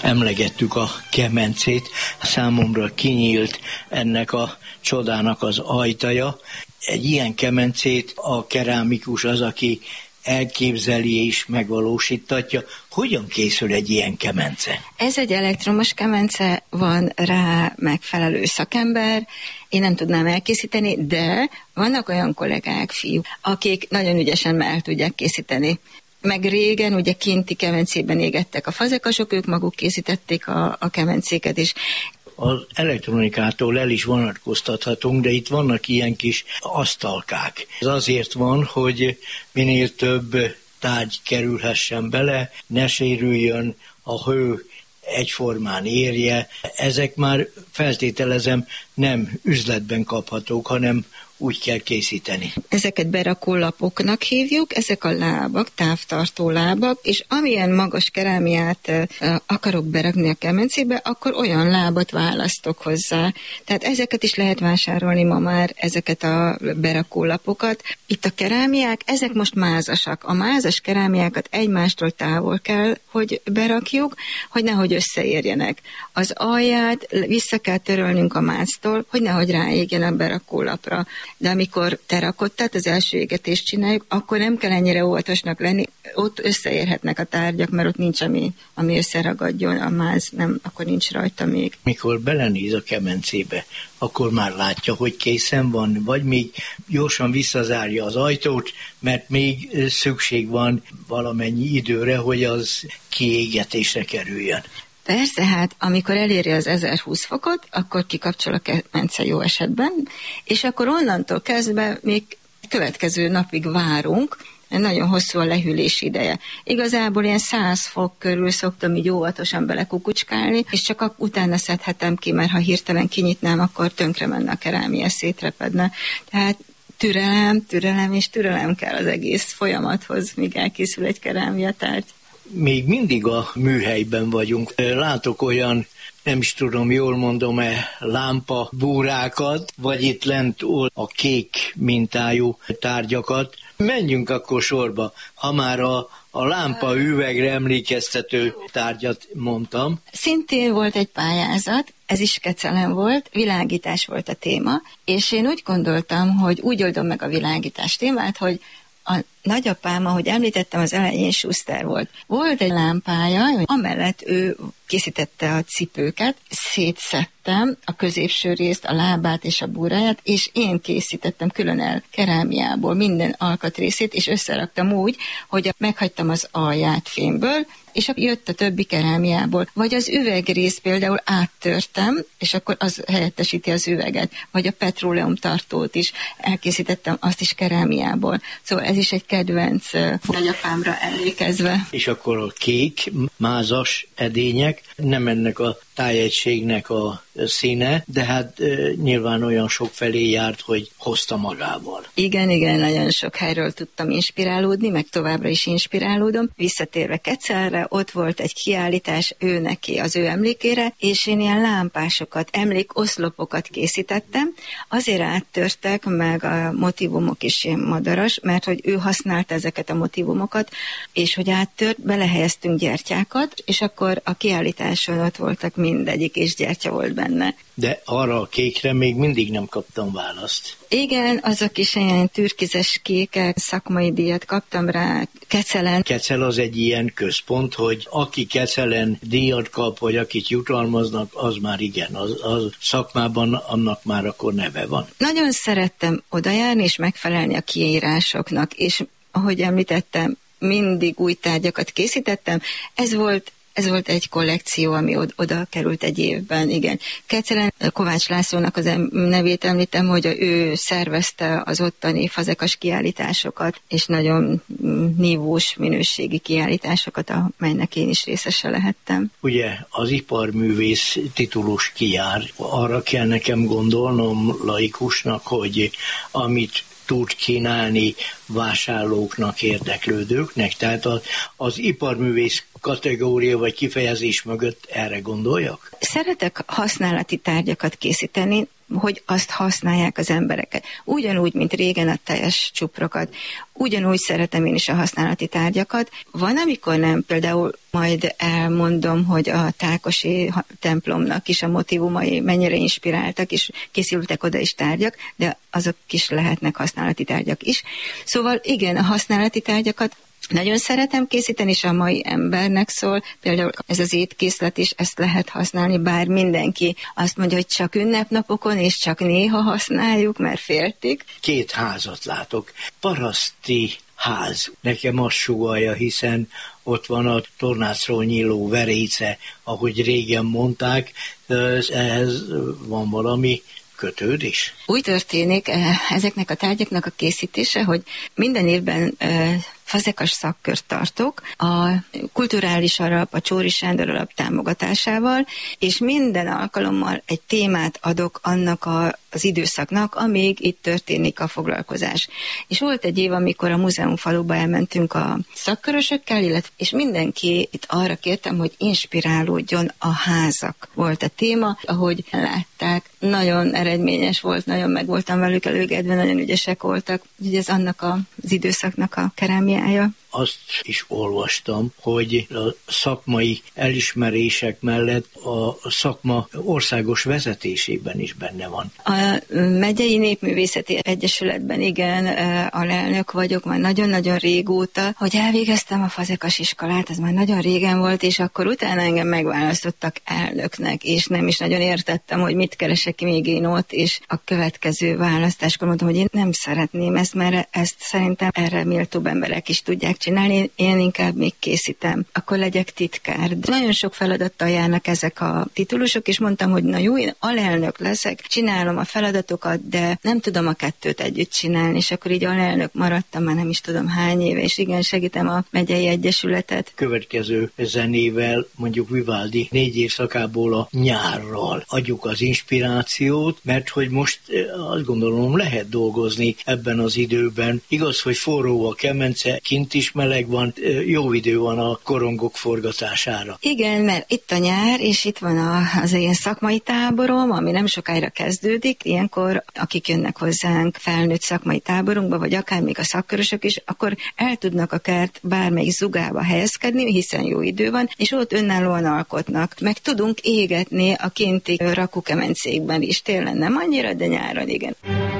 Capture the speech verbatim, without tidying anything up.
emlegettük a kemencét, számomra kinyílt ennek a csodának az ajtaja. Egy ilyen kemencét a kerámikus az, aki elképzeli és megvalósítatja. Hogyan készül egy ilyen kemence? Ez egy elektromos kemence, van rá megfelelő szakember, én nem tudnám elkészíteni, de vannak olyan kollégák, fiúk, akik nagyon ügyesen el tudják készíteni. Meg régen ugye kinti kemencében égettek a fazekasok, ők maguk készítették a, a kemencéket is. Az elektronikától el is vonatkoztathatunk, de itt vannak ilyen kis asztalkák. Ez azért van, hogy minél több tárgy kerülhessen bele, ne sérüljön, a hő egyformán érje. Ezek már feltételezem nem üzletben kaphatók, hanem úgy kell készíteni. Ezeket berakólapoknak hívjuk, ezek a lábak, távtartó lábak, és amilyen magas kerámiát e, akarok berakni a kemencébe, akkor olyan lábat választok hozzá. Tehát ezeket is lehet vásárolni ma már, ezeket a berakólapokat. Itt a kerámiák, ezek most mázasak. A mázas kerámiákat egymástól távol kell, hogy berakjuk, hogy nehogy összeérjenek. Az alját vissza kell törölnünk a máztól, hogy nehogy ráégjen a berakólapra. De amikor terakottát, az első égetést csináljuk, akkor nem kell ennyire óvatosnak lenni, ott összeérhetnek a tárgyak, mert ott nincs, ami, ami összeragadjon, a máz, nem, akkor nincs rajta még. Mikor belenéz a kemencébe, akkor már látja, hogy készen van, vagy még gyorsan visszazárja az ajtót, mert még szükség van valamennyi időre, hogy az kiégetésre kerüljön. Persze, hát amikor eléri az ezerhúsz fokot, akkor kikapcsol a kemence jó esetben, és akkor onnantól kezdve még következő napig várunk, nagyon hosszú a lehűlési ideje. Igazából ilyen száz fok körül szoktam így óvatosan belekukucskálni, és csak utána szedhetem ki, mert ha hirtelen kinyitnám, akkor tönkre menne a kerámia, szétrepedne. Tehát türelem, türelem és türelem kell az egész folyamathoz, míg elkészül egy kerámiatárgy. Még mindig a műhelyben vagyunk. Látok olyan, nem is tudom, jól mondom-e, lámpa búrákat, vagy itt lent a kék mintájú tárgyakat. Menjünk akkor sorba. Ha már a, a lámpa üvegre emlékeztető tárgyat mondtam. Szintén volt egy pályázat, ez is Kecelen volt, világítás volt a téma, és én úgy gondoltam, hogy úgy oldom meg a világítás témát, hogy a nagyapám, ahogy említettem, az elején Schuster volt. Volt egy lámpája, amellett ő készítette a cipőket, szétszedtem a középső részt, a lábát és a búráját, és én készítettem külön el kerámiából minden alkatrészét, és összeraktam úgy, hogy meghagytam az alját fémből, és jött a többi kerámiából. Vagy az üvegrész például áttörtem, és akkor az helyettesíti az üveget. Vagy a petróleumtartót is elkészítettem, azt is kerámiából. Szóval ez is egy kedvenc nagyapámra emlékezve. És akkor a kék, mázas edények, nem ennek a tájegységnek a színe, de hát e, nyilván olyan sok felé járt, hogy hozta magával. Igen, igen, nagyon sok helyről tudtam inspirálódni, meg továbbra is inspirálódom. Visszatérve Kecelre, ott volt egy kiállítás ő neki, az ő emlékére, és én ilyen lámpásokat, emlékoszlopokat készítettem. Azért áttörtek, meg a motívumok is ilyen madaras, mert hogy ő használta ezeket a motívumokat, és hogy áttört, belehelyeztünk gyertyákat, és akkor a kiállításon ott voltak mindegyik, és gyertya volt benne. De arra a kékre még mindig nem kaptam választ. Igen, azok is ilyen türkizes kékek, szakmai díjat kaptam rá Kecelen. Kecel az egy ilyen központ, hogy aki Kecelen díjat kap, vagy akit jutalmaznak, az már igen, az, az szakmában annak már akkor neve van. Nagyon szerettem odajárni és megfelelni a kiírásoknak, és ahogy említettem, mindig új tárgyakat készítettem. Ez volt Ez volt egy kollekció, ami od- oda került egy évben, igen. Kecelen Kovács Lászlónak az em- nevét említem, hogy ő szervezte az ottani fazekas kiállításokat, és nagyon nívós minőségi kiállításokat, amelynek én is részese lehettem. Ugye az iparművész titulus kijár, arra kell nekem gondolnom laikusnak, hogy amit tud kínálni vásárlóknak, érdeklődőknek. Tehát az, az iparművész kategória vagy kifejezés mögött erre gondoljak? Szeretek használati tárgyakat készíteni, hogy azt használják az embereket. Ugyanúgy, mint régen a teljes csuprokat. Ugyanúgy szeretem én is a használati tárgyakat. Van, amikor nem, például majd elmondom, hogy a Tákosi templomnak is a motívumai mennyire inspiráltak, és készültek oda is tárgyak, de azok is lehetnek használati tárgyak is. Szóval igen, a használati tárgyakat nagyon szeretem készíteni, és a mai embernek szól. Például ez az étkészlet is, ezt lehet használni, bár mindenki azt mondja, hogy csak ünnepnapokon, és csak néha használjuk, mert féltik. Két házat látok. Paraszti ház. Nekem azt sugallja, hiszen ott van a tornácról nyíló veréce, ahogy régen mondták, ehhez van valami kötődés? Úgy történik ezeknek a tárgyaknak a készítése, hogy minden évben fazekas szakkört tartok a Kulturális Alap, a Csóri Sándor Alap támogatásával, és minden alkalommal egy témát adok annak a, az időszaknak, amíg itt történik a foglalkozás. És volt egy év, amikor a múzeumfaluba elmentünk a szakkörösökkel, illetve, és mindenki itt arra kértem, hogy inspirálódjon a házak. Volt a téma, ahogy látták, nagyon eredményes volt, nagyon meg voltam velük előgedve, nagyon ügyesek voltak. Ugye ez annak a, az időszaknak a kerámiája. Azt is olvastam, hogy a szakmai elismerések mellett a szakma országos vezetésében is benne van. A Megyei Népművészeti Egyesületben igen, alelnök vagyok már nagyon-nagyon régóta, hogy elvégeztem a fazekas iskolát, ez már nagyon régen volt, és akkor utána engem megválasztottak elnöknek, és nem is nagyon értettem, hogy mit keresek még én ott, és a következő választáskor mondtam, hogy én nem szeretném ezt, mert ezt szerintem erre méltóbb emberek is tudják csinálni, én inkább még készítem, akkor legyek titkár. De nagyon sok feladattal járnak ezek a titulusok, és mondtam, hogy na jó, én alelnök leszek, csinálom a feladatokat, de nem tudom a kettőt együtt csinálni, és akkor így alelnök maradtam, már nem is tudom hány éve, és igen, segítem a Megyei Egyesületet. Következő zenével, mondjuk Vivaldi négy évszakából a nyárral adjuk az inspirációt, mert hogy most azt gondolom lehet dolgozni ebben az időben. Igaz, hogy forró a kemence, kint is meleg van, jó idő van a korongok forgatására. Igen, mert itt a nyár, és itt van a, az ilyen szakmai táborom, ami nem sokára kezdődik. Ilyenkor, akik jönnek hozzánk felnőtt szakmai táborunkba, vagy akár még a szakkörösök is, akkor el tudnak a kert bármelyik zugába helyezkedni, hiszen jó idő van, és ott önállóan alkotnak. Meg tudunk égetni a kinti rakókemencékben is. Télen nem annyira, de nyáron igen.